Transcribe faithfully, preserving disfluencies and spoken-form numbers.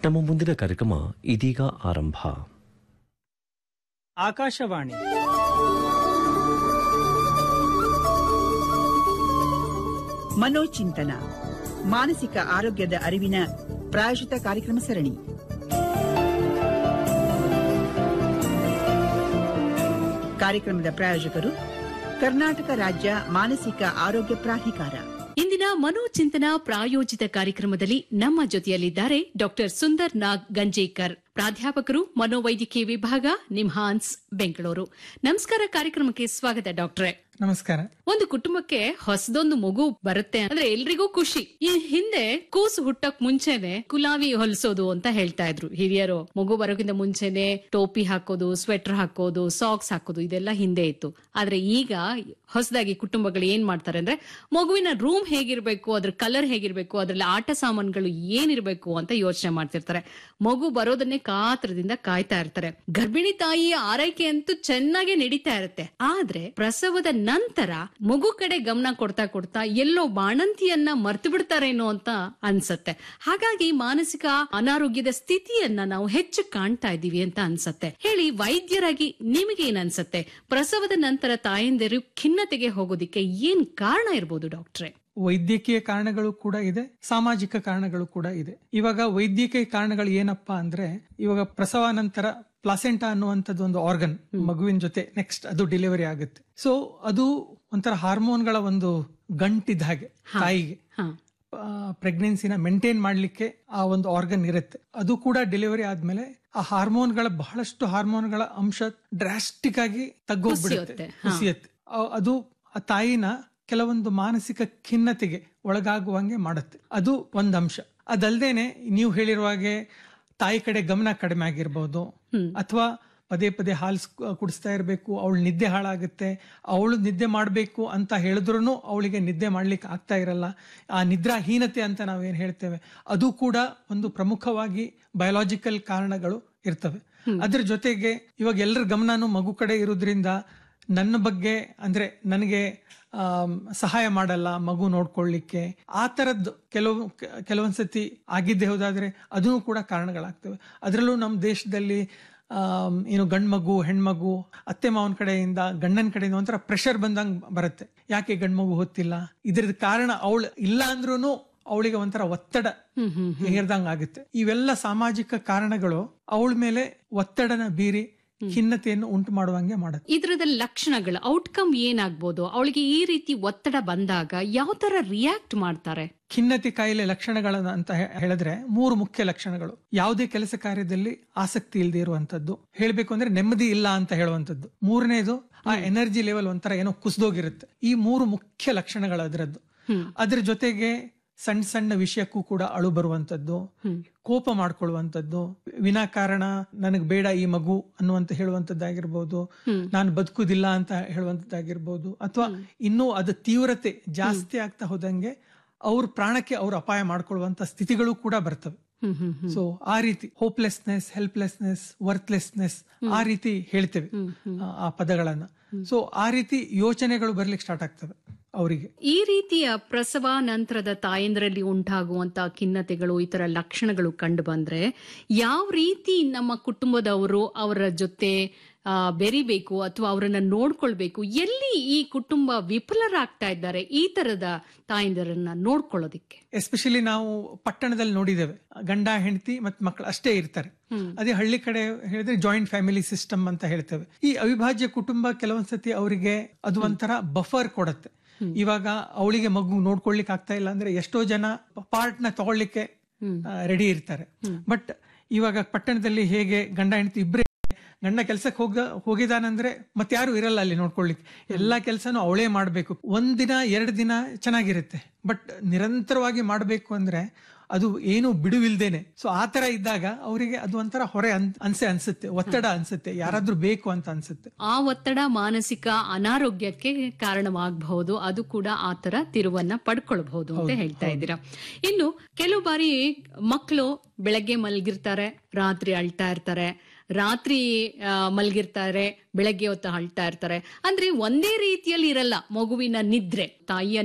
ನಮ್ಮ ಮುಂದಿನ ಕಾರ್ಯಕ್ರಮ ಇದೀಗ ಆರಂಭ. ಆಕಾಶವಾಣಿ ಮನೋಚಿಂತನ ಮಾನಸಿಕ ಆರೋಗ್ಯದ ಅರಿವಿನ ಪ್ರಾಯೋಜಿತ ಕಾರ್ಯಕ್ರಮ ಸರಣಿ. ಕಾರ್ಯಕ್ರಮದ ಪ್ರಾಯೋಜಕರು ಕರ್ನಾಟಕ ರಾಜ್ಯ ಮಾನಸಿಕ ಆರೋಗ್ಯ ಪ್ರಾಧಿಕಾರ. ಇಂದಿನ ಮನೋಚಿಂತನ ಪ್ರಾಯೋಜಿತ ಕಾರ್ಯಕ್ರಮದಲ್ಲಿ ನಮ್ಮ ಜೊತೆಯಲ್ಲಿದ್ದಾರೆ ಡಾಕ್ಟರ್ ಸುಂದರ್ ನಾಗ್ ಗಂಜೇಕರ್, ಪ್ರಾಧ್ಯಾಪಕರು ಮನೋವೈದ್ಯಕೀಯ ವಿಭಾಗ, ನಿಮ್ಹಾನ್ಸ್, ಬೆಂಗಳೂರು. ನಮಸ್ಕಾರ, ಕಾರ್ಯಕ್ರಮಕ್ಕೆ ಸ್ವಾಗತ ಡಾಕ್ಟ್ರೆ. ನಮಸ್ಕಾರ. ಒಂದು ಕುಟುಂಬಕ್ಕೆ ಹೊಸದೊಂದು ಮಗು ಬರುತ್ತೆ ಅಂದ್ರೆ ಎಲ್ರಿಗೂ ಖುಷಿ. ಈ ಹಿಂದೆ ಕೂಸು ಹುಟ್ಟಕ್ ಮುಂಚೆನೆ ಕುಲಾವಿ ಹೊಲಿಸೋದು ಅಂತ ಹೇಳ್ತಾ ಇದ್ರು ಹಿರಿಯರು. ಮಗು ಬರೋಕ್ಕಿಂತ ಮುಂಚೆನೆ ಟೋಪಿ ಹಾಕೋದು, ಸ್ವೆಟರ್ ಹಾಕೋದು, ಸಾಕ್ಸ್ ಹಾಕೋದು, ಇದೆಲ್ಲ ಹಿಂದೆ ಇತ್ತು. ಆದ್ರೆ ಈಗ ಹೊಸದಾಗಿ ಕುಟುಂಬಗಳು ಏನ್ ಮಾಡ್ತಾರೆ ಅಂದ್ರೆ ಮಗುವಿನ ರೂಮ್ ಹೇಗಿರ್ಬೇಕು, ಅದ್ರ ಕಲರ್ ಹೇಗಿರ್ಬೇಕು, ಅದ್ರಲ್ಲಿ ಆಟ ಸಾಮಾನುಗಳು ಏನಿರ್ಬೇಕು ಅಂತ ಯೋಚನೆ ಮಾಡ್ತಿರ್ತಾರೆ. ಮಗು ಬರೋದನ್ನೇ ಕಾತ್ರದಿಂದ ಕಾಯ್ತಾ ಇರ್ತಾರೆ. ಗರ್ಭಿಣಿ ತಾಯಿಯ ಆರೈಕೆ ಅಂತೂ ಚೆನ್ನಾಗಿ ನಡೀತಾ ಇರುತ್ತೆ. ಆದ್ರೆ ಪ್ರಸವದ ನಂತರ ಮಗು ಕಡೆ ಗಮನ ಕೊಡ್ತಾ ಕೊಡ್ತಾ ಎಲ್ಲೋ ಬಾಣಂತಿಯನ್ನ ಮರ್ತು ಬಿಡ್ತಾರೇನೋ ಅಂತ ಅನ್ಸತ್ತೆ. ಹಾಗಾಗಿ ಮಾನಸಿಕ ಅನಾರೋಗ್ಯದ ಸ್ಥಿತಿಯನ್ನ ನಾವು ಹೆಚ್ಚು ಕಾಣ್ತಾ ಇದೀವಿ ಅಂತ ಅನ್ಸತ್ತೆ. ಹೇಳಿ, ವೈದ್ಯರಾಗಿ ನಿಮಗೆ ಏನ್ ಅನ್ಸತ್ತೆ? ಪ್ರಸವದ ನಂತರ ತಾಯಂದಿರು ಖಿನ್ನತೆಗೆ ಹೋಗೋದಿಕ್ಕೆ ಏನ್ ಕಾರಣ ಇರ್ಬೋದು ಡಾಕ್ಟ್ರೆ? ವೈದ್ಯಕೀಯ ಕಾರಣಗಳು ಕೂಡ ಇದೆ, ಸಾಮಾಜಿಕ ಕಾರಣಗಳು ಕೂಡ ಇದೆ. ಇವಾಗ ವೈದ್ಯಕೀಯ ಕಾರಣಗಳು ಏನಪ್ಪಾ ಅಂದ್ರೆ, ಇವಾಗ ಪ್ರಸವ ನಂತರ ಪ್ಲಾಸೆಂಟಾ ಅನ್ನುವಂಥದ್ದು ಒಂದು ಆರ್ಗನ್ ಮಗುವಿನ ಜೊತೆ ನೆಕ್ಸ್ಟ್ ಅದು ಡೆಲಿವರಿ ಆಗುತ್ತೆ. ಸೊ ಅದು ಒಂಥರ ಹಾರ್ಮೋನ್ಗಳ ಒಂದು ಗಂಟಿದ್ದ ಹಾಗೆ ತಾಯಿಗೆ ಪ್ರೆಗ್ನೆನ್ಸಿನ ಮೇಂಟೈನ್ ಮಾಡ್ಲಿಕ್ಕೆ ಆ ಒಂದು ಆರ್ಗನ್ ಇರುತ್ತೆ. ಅದು ಕೂಡ ಡೆಲಿವರಿ ಆದ್ಮೇಲೆ ಆ ಹಾರ್ಮೋನ್ಗಳ ಬಹಳಷ್ಟು ಹಾರ್ಮೋನ್ಗಳ ಅಂಶ ಡ್ರಾಸ್ಟಿಕ್ ಆಗಿ ತಗ್ಗೋಗ್ಬಿಡುತ್ತೆ, ಕುಸಿಯುತ್ತೆ. ಅದು ಆ ತಾಯಿನ ಕೆಲವೊಂದು ಮಾನಸಿಕ ಖಿನ್ನತೆಗೆ ಒಳಗಾಗುವಂಗೆ ಮಾಡುತ್ತೆ. ಅದು ಒಂದು ಅಂಶ. ಅದಲ್ದೇನೆ ನೀವು ಹೇಳಿರುವ ಹಾಗೆ ತಾಯಿ ಕಡೆ ಗಮನ ಕಡಿಮೆ ಆಗಿರ್ಬೋದು, ಅಥವಾ ಪದೇ ಪದೇ ಹಾಲು ಕುಡಿಸ್ತಾ ಇರಬೇಕು, ಅವಳು ನಿದ್ದೆ ಹಾಳಾಗುತ್ತೆ. ಅವಳು ನಿದ್ದೆ ಮಾಡಬೇಕು ಅಂತ ಹೇಳಿದ್ರು ಅವಳಿಗೆ ನಿದ್ದೆ ಮಾಡ್ಲಿಕ್ಕೆ ಆಗ್ತಾ ಇರಲ್ಲ. ಆ ನಿದ್ರಾಹೀನತೆ ಅಂತ ನಾವೇನ್ ಹೇಳ್ತೇವೆ, ಅದು ಕೂಡ ಒಂದು ಪ್ರಮುಖವಾಗಿ ಬಯೋಲಾಜಿಕಲ್ ಕಾರಣಗಳು ಇರ್ತವೆ. ಅದ್ರ ಜೊತೆಗೆ ಇವಾಗ ಎಲ್ಲರ ಗಮನನೂ ಮಗು ಕಡೆ ಇರೋದ್ರಿಂದ ನನ್ನ ಬಗ್ಗೆ ಅಂದ್ರೆ ನನಗೆ ಆ ಸಹಾಯ ಮಾಡಲ್ಲ ಮಗು ನೋಡ್ಕೊಳ್ಳಿಕ್ಕೆ, ಆ ತರದ್ದು ಕೆಲವು ಕೆಲವೊಂದ್ಸತಿ ಆಗಿದ್ದೇ ಹೋದಾದ್ರೆ ಅದೂ ಕೂಡ ಕಾರಣಗಳಾಗ್ತವೆ. ಅದರಲ್ಲೂ ನಮ್ಮ ದೇಶದಲ್ಲಿ ಆ ಏನು ಗಂಡ್ ಮಗು ಹೆಣ್ಮಗು ಅತ್ತೆ ಮಾವನ ಕಡೆಯಿಂದ ಗಂಡನ ಕಡೆಯಿಂದ ಒಂಥರ ಪ್ರೆಷರ್ ಬಂದಂಗ್ ಬರುತ್ತೆ. ಯಾಕೆ ಗಂಡ್ ಮಗು ಹೊತ್ತಿಲ್ಲ? ಇದ್ರದ್ ಕಾರಣ ಅವಳು ಇಲ್ಲ ಅಂದ್ರೂ ಅವಳಿಗೆ ಒಂಥರ ಒತ್ತಡ ಹೇರ್ದಂಗ್ ಆಗುತ್ತೆ. ಇವೆಲ್ಲ ಸಾಮಾಜಿಕ ಕಾರಣಗಳು ಅವಳ ಮೇಲೆ ಒತ್ತಡನ ಬೀರಿ ಖಿನ್ನತೆಯನ್ನು ಉಂಟು ಮಾಡುವಂಗೆ ಮಾಡುತ್ತೆ. ಇದ್ರದ ಲಕ್ಷಣಗಳು, ಔಟ್ಕಮ್ ಏನಾಗ್ಬೋದು? ಅವಳಿಗೆ ಈ ರೀತಿ ಒತ್ತಡ ಬಂದಾಗ ಯಾವ ತರ ರಿಯಾಕ್ಟ್ ಮಾಡ್ತಾರೆ? ಖಿನ್ನತೆ ಕಾಯಿಲೆ ಲಕ್ಷಣಗಳನ್ನ ಅಂತ ಹೇಳಿದ್ರೆ ಮೂರು ಮುಖ್ಯ ಲಕ್ಷಣಗಳು. ಯಾವುದೇ ಕೆಲಸ ಕಾರ್ಯದಲ್ಲಿ ಆಸಕ್ತಿ ಇಲ್ಲದೆ ಇರುವಂತದ್ದು, ಹೇಳ್ಬೇಕು ಅಂದ್ರೆ ನೆಮ್ಮದಿ ಇಲ್ಲ ಅಂತ ಹೇಳುವಂತದ್ದು. ಮೂರನೇದು ಆ ಎನರ್ಜಿ ಲೆವೆಲ್ ಒಂಥರ ಏನೋ ಕುಸಿದೋಗಿರುತ್ತೆ. ಈ ಮೂರು ಮುಖ್ಯ ಲಕ್ಷಣಗಳು ಅದರದ್ದು. ಅದ್ರ ಜೊತೆಗೆ ಸಣ್ಣ ಸಣ್ಣ ವಿಷಯಕ್ಕೂ ಕೂಡ ಅಳು ಬರುವಂತದ್ದು, ಕೋಪ ಮಾಡ್ಕೊಳ್ಳುವಂಥದ್ದು, ವಿನಾಕಾರಣ ನನಗ್ ಬೇಡ ಈ ಮಗು ಅನ್ನುವಂತ ಹೇಳುವಂತದ್ದಾಗಿರ್ಬೋದು, ನಾನು ಬದುಕುದಿಲ್ಲ ಅಂತ ಹೇಳುವಂತದ್ದಾಗಿರ್ಬೋದು, ಅಥವಾ ಇನ್ನೂ ಅದು ತೀವ್ರತೆ ಜಾಸ್ತಿ ಆಗ್ತಾ ಹೋದಂಗೆ ಅವ್ರ ಪ್ರಾಣಕ್ಕೆ ಅವ್ರು ಅಪಾಯ ಮಾಡ್ಕೊಳ್ಳುವಂತ ಸ್ಥಿತಿಗಳು ಕೂಡ ಬರ್ತವೆ. ಸೊ ಆ ರೀತಿ ಹೋಪ್ಲೆಸ್ನೆಸ್, ಹೆಲ್ಪ್ಲೆಸ್ನೆಸ್, ವರ್ತ್ಲೆಸ್ನೆಸ್ ಆ ರೀತಿ ಹೇಳ್ತೇವೆ ಆ ಪದಗಳನ್ನ. ಸೊ ಆ ರೀತಿ ಯೋಚನೆಗಳು ಬರ್ಲಿಕ್ಕೆ ಸ್ಟಾರ್ಟ್ ಆಗ್ತವೆ ಅವರಿಗೆ. ಈ ರೀತಿಯ ಪ್ರಸವ ನಂತರದ ತಾಯಂದ್ರಲ್ಲಿ ಉಂಟಾಗುವಂತ ಖಿನ್ನತೆಗಳು, ಈ ತರ ಲಕ್ಷಣಗಳು ಕಂಡು ಬಂದ್ರೆ ಯಾವ ರೀತಿ ನಮ್ಮ ಕುಟುಂಬದವರು ಅವರ ಜೊತೆ ಬೆರಿಬೇಕು ಅಥವಾ ಅವರನ್ನ ನೋಡ್ಕೊಳ್ಬೇಕು? ಎಲ್ಲಿ ಈ ಕುಟುಂಬ ವಿಫಲರಾಗ್ತಾ ಇದ್ದಾರೆ ಈ ತರದ ತಾಯಂದಿರನ್ನ ನೋಡ್ಕೊಳ್ಳೋದಿಕ್ಕೆ? ಎಸ್ಪೆಷಲಿ ನಾವು ಪಟ್ಟಣದಲ್ಲಿ ನೋಡಿದ್ದೇವೆ, ಗಂಡ ಹೆಂಡತಿ ಮತ್ ಮಕ್ಕಳು ಅಷ್ಟೇ ಇರ್ತಾರೆ. ಅದೇ ಹಳ್ಳಿ ಕಡೆ ಹೇಳಿದ್ರೆ ಜಾಯಿಂಟ್ ಫ್ಯಾಮಿಲಿ ಸಿಸ್ಟಮ್ ಅಂತ ಹೇಳ್ತೇವೆ. ಈ ಅವಿಭಾಜ್ಯ ಕುಟುಂಬ ಕೆಲವೊಂದ್ಸತಿ ಅವರಿಗೆ ಅದು ಒಂಥರ ಬಫರ್ ಕೊಡುತ್ತೆ. ಇವಾಗ ಅವಳಿಗೆ ಮಗು ನೋಡ್ಕೊಳ್ಲಿಕ್ಕೆ ಆಗ್ತಾ ಇಲ್ಲ ಅಂದ್ರೆ ಎಷ್ಟೋ ಜನ ಪಾರ್ಟ್ ನ ತಗೊಳ್ಳಿಕ್ಕೆ ರೆಡಿ ಇರ್ತಾರೆ. ಬಟ್ ಇವಾಗ ಪಟ್ಟಣದಲ್ಲಿ ಹೇಗೆ ಗಂಡ ಹೆಂಡತಿ ಇಬ್ರೇ, ಗಂಡ ಕೆಲ್ಸಕ್ಕೆ ಹೋಗ ಹೋಗಿದಾನಂದ್ರೆ ಮತ್ತೆ ಯಾರು ಇರಲ್ಲ ಅಲ್ಲಿ ನೋಡ್ಕೊಳ್ಲಿಕ್ಕೆ, ಎಲ್ಲಾ ಕೆಲ್ಸನೂ ಅವಳೇ ಮಾಡ್ಬೇಕು. ಒಂದಿನ ಎರಡು ದಿನ ಚೆನ್ನಾಗಿರುತ್ತೆ, ಬಟ್ ನಿರಂತರವಾಗಿ ಮಾಡ್ಬೇಕು ಅಂದ್ರೆ ಅದು ಏನು ಬಿಡುವಿಲ್ದೇನೆ. ಸೊ ಆ ತರ ಇದ್ದಾಗ ಅವರಿಗೆ ಅದು ಒಂಥರ ಹೊರೆ ಅನ್ಸೆ ಅನ್ಸುತ್ತೆ, ಒತ್ತಡ ಅನ್ಸುತ್ತೆ, ಯಾರಾದ್ರೂ ಬೇಕು ಅಂತ ಅನ್ಸುತ್ತೆ. ಆ ಒತ್ತಡ ಮಾನಸಿಕ ಅನಾರೋಗ್ಯಕ್ಕೆ ಕಾರಣವಾಗಬಹುದು, ಅದು ಕೂಡ ಆ ತರ ತಿರುವನ್ನ ಪಡ್ಕೊಳ್ಬಹುದು ಅಂತ ಹೇಳ್ತಾ ಇದ್ದೀರಾ. ಇನ್ನು ಕೆಲವು ಬಾರಿ ಮಕ್ಕಳು ಬೆಳಗ್ಗೆ ಮಲಗಿರ್ತಾರೆ, ರಾತ್ರಿ ಅಳ್ತಾ ಇರ್ತಾರೆ, ರಾತ್ರಿ ಮಲಗಿರ್ತಾರೆ, ಬೆಳಗ್ಗೆ ಹೊತ್ತು ಅಳ್ತಾ ಇರ್ತಾರೆ. ಅಂದ್ರೆ ಒಂದೇ ರೀತಿಯಲ್ಲಿ ಇರಲ್ಲ ಮಗುವಿನ ನಿದ್ರೆ. ತಾಯಿಯ